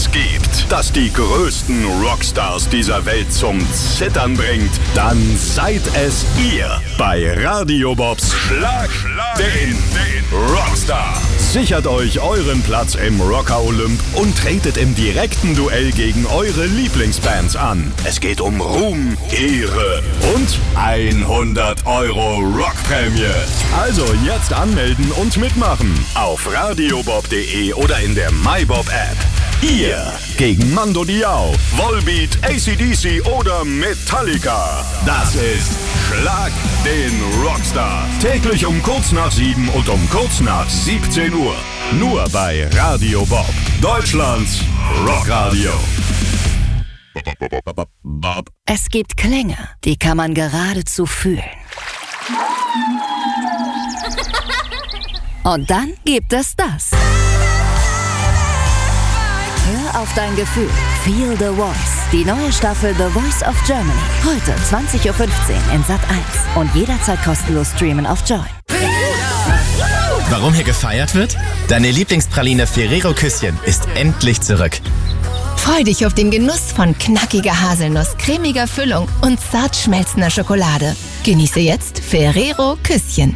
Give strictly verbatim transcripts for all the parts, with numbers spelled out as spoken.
es gibt, das die größten Rockstars dieser Welt zum Zittern bringt, dann seid es ihr bei Radio Bobs Schlag den Rockstar. Sichert euch euren Platz im Rocker Olymp und tretet im direkten Duell gegen eure Lieblingsbands an. Es geht um Ruhm, Ehre und hundert Euro Rockprämie. Also jetzt anmelden und mitmachen auf radiobob punkt de oder in der MyBob-App. Ihr gegen Mando Diao, Volbeat, A C D C oder Metallica. Das ist Schlag den Rockstar. Täglich um kurz nach sieben und um kurz nach siebzehn Uhr. Nur bei Radio Bob, Deutschlands Rockradio. Es gibt Klänge, die kann man geradezu fühlen. Und dann gibt es das. Hör auf dein Gefühl. Feel the Voice. Die neue Staffel The Voice of Germany. Heute zwanzig Uhr fünfzehn in Sat eins. Und jederzeit kostenlos streamen auf Join. Warum hier gefeiert wird? Deine Lieblingspraline Ferrero Küsschen ist endlich zurück. Freu dich auf den Genuss von knackiger Haselnuss, cremiger Füllung und zart schmelzender Schokolade. Genieße jetzt Ferrero Küsschen.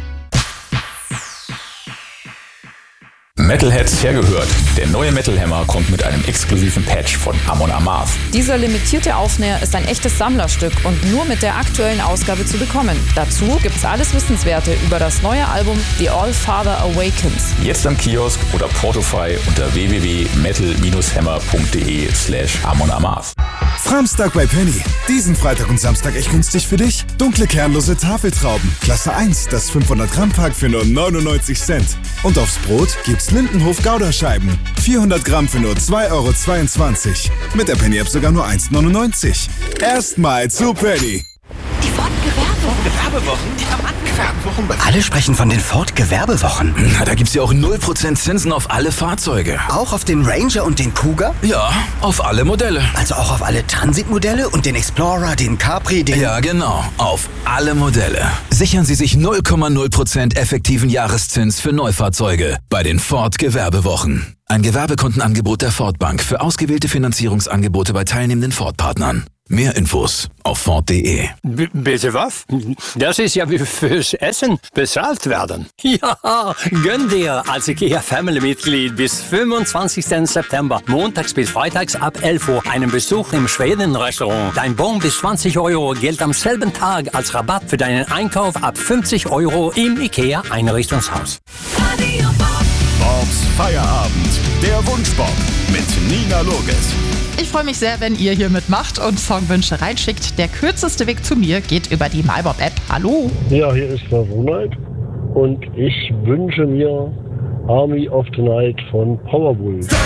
Metalheads hergehört. Der neue Metal Hammer kommt mit einem exklusiven Patch von Amon Amarth. Dieser limitierte Aufnäher ist ein echtes Sammlerstück und nur mit der aktuellen Ausgabe zu bekommen. Dazu gibt's alles Wissenswerte über das neue Album The All Father Awakens. Jetzt am Kiosk oder Portofy unter w w w punkt metal dash hammer punkt de slash Amon Amarth. Framstag bei Penny. Diesen Freitag und Samstag echt günstig für dich. Dunkle kernlose Tafeltrauben. Klasse eins, das fünfhundert Gramm Pack für nur neunundneunzig Cent. Und aufs Brot gibt's Lindenhof Gouda-Scheiben. vierhundert Gramm für nur zwei Euro zweiundzwanzig. Mit der Penny-App sogar nur eins neunundneunzig. Erstmal zu Penny. Die Ford Gewerbewochen. Gewerbewochen? Die Gewerbewochen. Alle sprechen von den Ford Gewerbewochen. Na, da gibt's ja auch null Prozent Zinsen auf alle Fahrzeuge. Auch auf den Ranger und den Kuga? Ja, auf alle Modelle. Also auch auf alle Transitmodelle und den Explorer, den Capri, den... Ja, genau. Auf alle Modelle. Sichern Sie sich null Komma null Prozent effektiven Jahreszins für Neufahrzeuge bei den Ford Gewerbewochen. Ein Gewerbekundenangebot der Ford Bank für ausgewählte Finanzierungsangebote bei teilnehmenden Ford-Partnern. Mehr Infos auf ford punkt de. B- bitte was? Das ist ja wie fürs Essen bezahlt werden. Ja, gönn dir als IKEA Family-Mitglied bis fünfundzwanzigsten September, montags bis freitags ab elf Uhr, einen Besuch im Schweden-Restaurant. Dein Bon bis zwanzig Euro gilt am selben Tag als Rabatt für deinen Einkauf ab fünfzig Euro im IKEA Einrichtungshaus. Bobs Feierabend, der Wunschbob mit Nina Loges. Ich freue mich sehr, wenn ihr hier mitmacht und Songwünsche reinschickt. Der kürzeste Weg zu mir geht über die MyBob-App. Hallo. Ja, hier ist der Ronald und ich wünsche mir Army of the Night von Powerwolf.